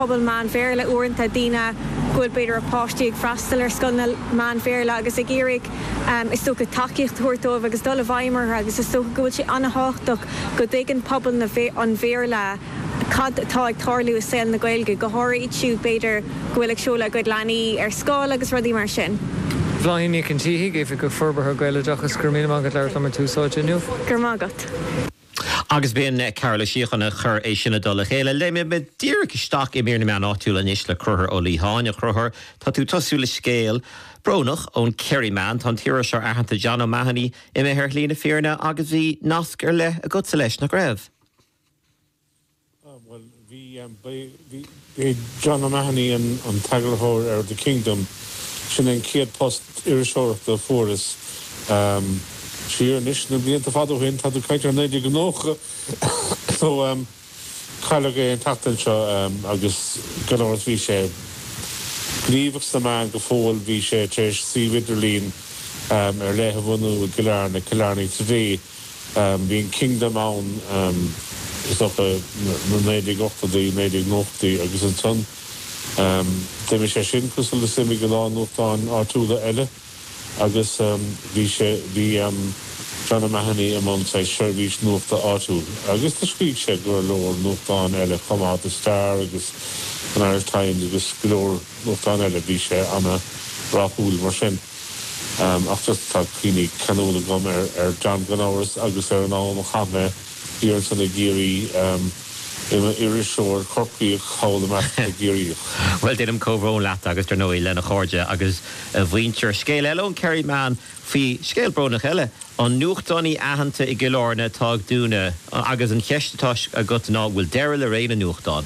pobl man féile uanta dína gúil beidir a páistí ag freistal ar sconal man féile agus ag iarraigh is tócha takeíocht thuirtómh agus dul a bhaimar agus is tócha gúil sé anhachtach go dtéigeann pobl an bhéirle cad atá ag tarlú is saoil na Gaeilge go háiríd siú beidir gúil ag seola go leanaí ar scáil agus rudí mar sin. Bláinní an tíigh if go forbarth Gaeilge agus gur míle agad leir am túsáide nniu. Gur mágat. Agus bíon Carla Síochanna chur é sinna dul a chéile le me díirich isteach I mína meán áitiúil inis le cruthair ó Líháin a cruthair tá tú tosúla scéal Brónach ón Kerryman tá tíire se ahananta John O'Mahony I mé thir lína fearna agus bhí nasc ar le a go leis na greibh. Well, bhí John O'Mahony an tagalthóir ar the Kingdom sin an céad post iriseoireachta do fóras Siar nish na blianta fadó hen tá caiitir neidir gnócha so caiile an tatan seo agus ganás bhí sé gríomhach sa man go fóil bhí sé tréis sí Widerlín ar léthe bhunú Gillarna Killarney today bhíon Kingdom ann is op na neidir gochtaí neidir nóchtaí agus an son déimi sé sin cosúil le simi go lá nóchtáin áitiúla eile agus bhí John O'Mahony among say Shervís nuachta áitiúil agus tá scríb sé gur leor nuachtáin eile chumá a star agus an Irish Times agus leor nuachtáin eile bhí sé anna ráthúil mar sin ach just tá cíní canúla gom ar John Gunnáras agus ar an áil chame íar sanna géirí iriseoir corcaíoch chála meachta géiríoch. Well, did cóhrón leat agus tar nóí lena cháirde agus a bhaintear scéal eile ón Kerryman fhí scéal Brónach eile an nuachtánaí ahananta I Gillarna tág dúna agus an cheistetá a go ná bhfuil deire le réad an nuachtáin.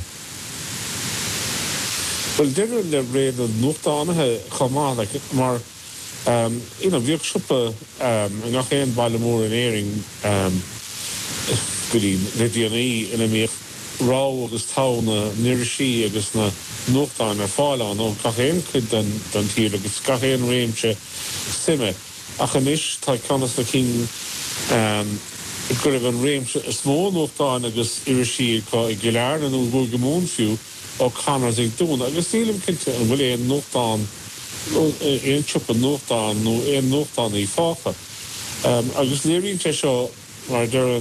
Well, deire le réad an nuachtáinathe chamá mar bhíoh siúpa nach éon bailmór an éiring goí le díanaí ina míoch rá agus tána nirisí agus na nuachtáin ar fáileán ó gachéon chud don tír agus gachéon réimse sime ach an is tá canas na cín gur an réimse smó nuachtáin agus irisí I Gillarna nó bhfuil go mún fiú ó canas ag dún agus sílim cinnte an bhfuil éon nuachtáin éon siúpa nuachtáin nó éon nuachtáin I fácha agus léiríonn sé seo mar deir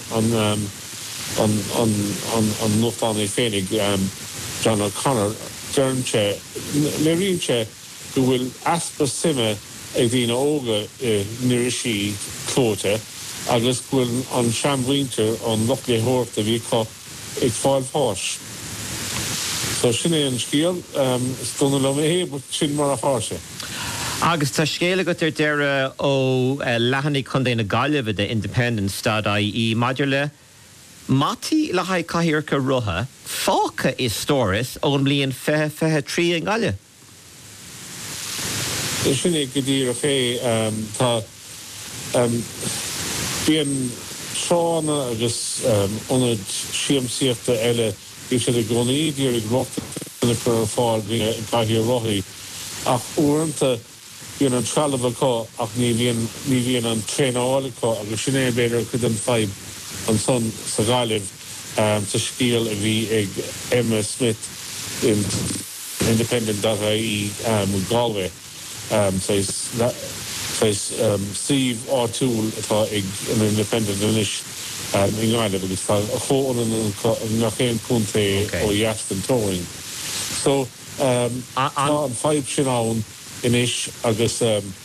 an nuachtáin fénig John O'Connor dearn sé léiríonn sé go bhfuil aspa sime ag dtína óga nirisí clóte agus bhfuil an seanmhaointe an lochlé thuirta bhí có ag fáil fáis. So sin é an scéal stóna le héad sin mar a fáise. Agus tá scéala go tar deire ó lehannaí chun déna Gaillimh de Independent Stad.ie maidir le Mátí le haid caithear go rutha fáca is stóras ón blion fethe trí an Gaile. Sin é go dtír a fé tá bíon seána agus ionad siamsaíochta eile bhí sé a gcónaí dír ag rochta chur fáil bhí caithear rothaí ach uaireanta bhíon an trealamh có ach ní bhíon an tréála có agus sin é beidir chud an feib an son sa Gaillimh sa scíal a bhí ag Emma Smith in Independent.ie Galway Steve O'Toole atá ag an Independent inis in Gaillimh agus tá a chóan nach chéan punta ó Yaston Towing. So an feib sin ann inis agus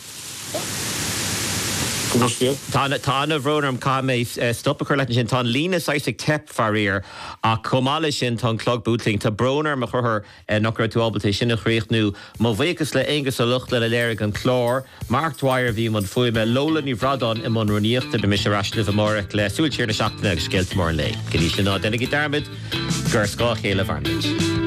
Tána bhrónarm cá mé stoppa chuir leis sin tá lína 60 tep faríir a comála sin tá clog bútling tá brónar a chuthair nach raibh tú ábalta sinna chríochnú má bhéchas le agus a lucht le léir an chlár Mark Dwyer bhí man fuaime me Lola ní bhradán I man roníochta be mis raslah amórach le súiltíir na seachtainna agus scéalt mór le. Gní sin ná denna dermid gur scá chéile bharnid.